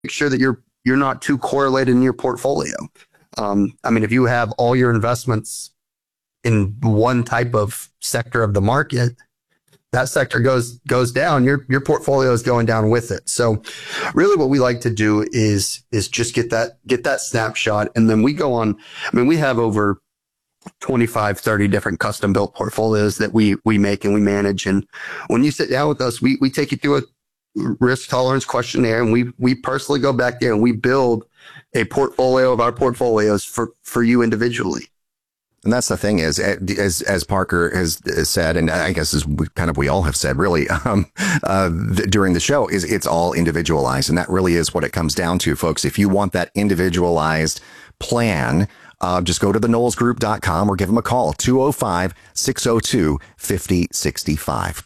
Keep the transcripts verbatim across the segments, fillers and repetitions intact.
make sure that you're you're not too correlated in your portfolio. Um, I mean, if you have all your investments in one type of sector of the market, that sector goes goes down, your your portfolio is going down with it. So really what we like to do is is just get that get that snapshot. And then we go on. I mean, we have over twenty-five, thirty different custom built portfolios that we we make and we manage. And when you sit down with us, we we take you through a risk tolerance questionnaire, and we we personally go back there and we build a portfolio of our portfolios for for you individually. And that's the thing is, as as Parker has, has said, and I guess as we kind of we all have said, really, um, uh, th- during the show, is it's all individualized, and that really is what it comes down to, folks. If you want that individualized plan, uh, just go to the knowles group dot com or give them a call, two oh five, six oh two, five oh six five.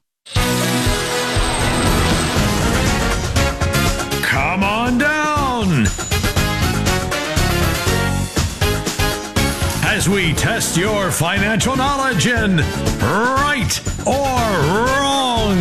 Come on down as we test your financial knowledge in right or wrong.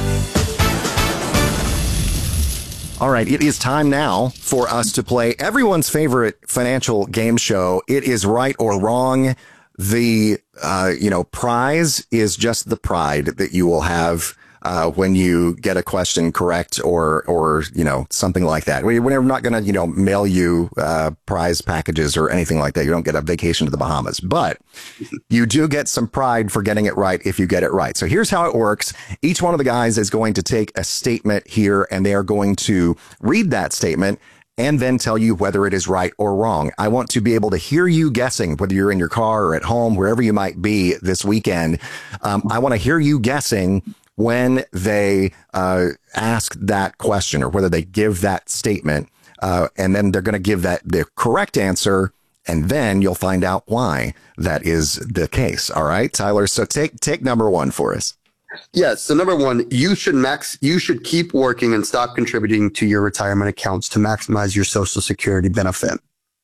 All right, it is time now for us to play everyone's favorite financial game show. It is right or wrong. The, uh, you know, prize is just the pride that you will have Uh, when you get a question correct, or, or, you know, something like that. We, we're not going to, you know, mail you, uh, prize packages or anything like that. You don't get a vacation to the Bahamas, but you do get some pride for getting it right if you get it right. So here's how it works. Each one of the guys is going to take a statement here, and they are going to read that statement and then tell you whether it is right or wrong. I want to be able to hear you guessing, whether you're in your car or at home, wherever you might be this weekend. Um, I want to hear you guessing when they uh, ask that question, or whether they give that statement, uh, and then they're going to give that the correct answer, and then you'll find out why that is the case. All right, Tyler. So take take number one for us. Yes. So number one, you should max. You should keep working and stop contributing to your retirement accounts to maximize your Social Security benefit.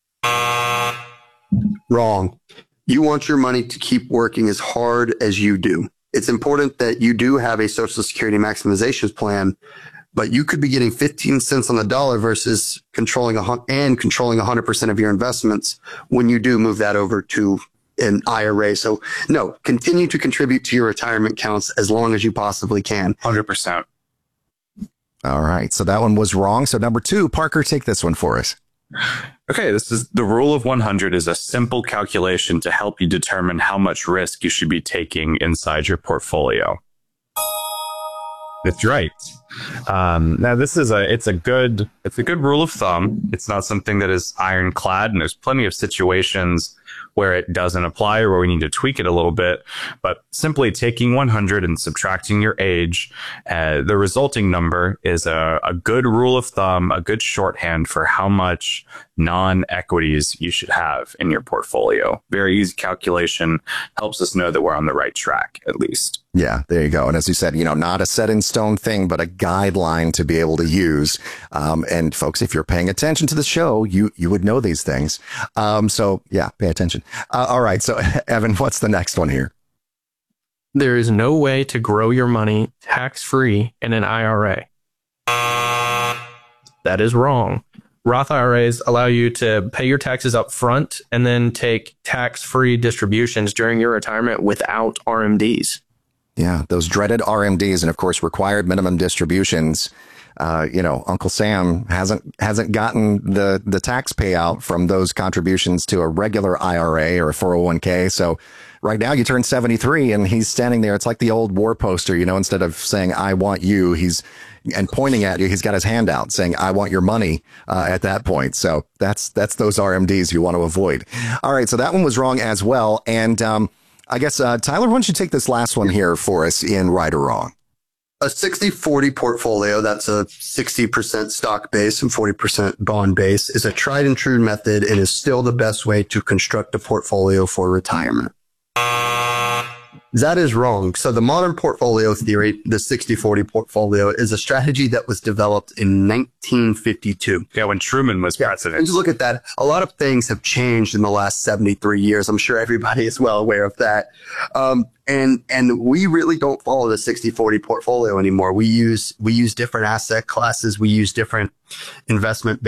Wrong. You want your money to keep working as hard as you do. It's important that you do have a Social Security maximization plan, but you could be getting fifteen cents on the dollar versus controlling a and controlling one hundred percent of your investments when you do move that over to an I R A. So no, continue to contribute to your retirement accounts as long as you possibly can. one hundred percent. All right. So that one was wrong. So number two, Parker, take this one for us. Okay, this is the rule of one hundred is a simple calculation to help you determine how much risk you should be taking inside your portfolio. That's right. Um, now this is a, it's a good, It's a good rule of thumb. It's not something that is ironclad, and there's plenty of situations where it doesn't apply or where we need to tweak it a little bit. But simply taking one hundred and subtracting your age, uh, the resulting number is a, a good rule of thumb, a good shorthand for how much non-equities you should have in your portfolio. Very easy calculation, helps us know that we're on the right track, at least. Yeah, there you go. And as you said, you know, not a set in stone thing, but a guideline to be able to use. Um, and folks, if you're paying attention to the show, you, you would know these things. Um, so yeah, pay attention. Uh, all right. So Evan, what's the next one here? There is no way to grow your money tax-free in an I R A. That is wrong. Roth I R As allow you to pay your taxes up front and then take tax-free distributions during your retirement without R M Ds. Yeah, those dreaded R M Ds, and of course, required minimum distributions. Uh, you know, Uncle Sam hasn't hasn't gotten the the tax payout from those contributions to a regular I R A or a four oh one k. So right now you turn seventy-three and he's standing there. It's like the old war poster, you know, instead of saying, I want you, he's and pointing at you. He's got his hand out saying, I want your money uh, at that point. So that's that's those R M Ds you want to avoid. All right. So that one was wrong as well. And um, I guess, uh, Tyler, why don't you take this last one here for us in right or wrong? A sixty forty portfolio, that's a sixty percent stock base and forty percent bond base, is a tried and true method and is still the best way to construct a portfolio for retirement. That is wrong. So the modern portfolio theory, the sixty forty portfolio, is a strategy that was developed in nineteen fifty-two. Yeah, when Truman was And president. to look at that, a lot of things have changed in the last seventy-three years. I'm sure everybody is well aware of that. Um, and, and we really don't follow the sixty forty portfolio anymore. We use, we use different asset classes. We use different investment